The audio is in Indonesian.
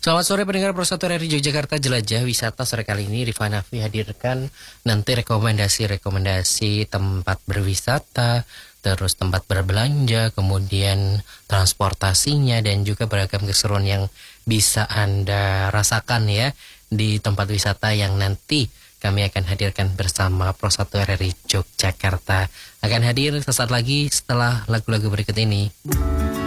Selamat sore pendengar Pro 1 RRI Yogyakarta, jelajah wisata sore kali ini Rifa Nafi hadirkan nanti rekomendasi tempat berwisata, terus tempat berbelanja, kemudian transportasinya dan juga beragam keseruan yang bisa Anda rasakan ya di tempat wisata yang nanti kami akan hadirkan bersama Pro 1 RRI Yogyakarta. Akan hadir sesaat lagi setelah lagu-lagu berikut ini.